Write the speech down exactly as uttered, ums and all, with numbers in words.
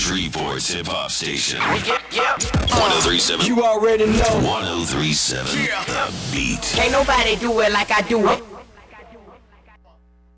Shreveport's hip hop station. Yeah, yeah. one oh three point seven. You already know. one oh three point seven. Yeah. The Beat. Can't nobody do it like I do it.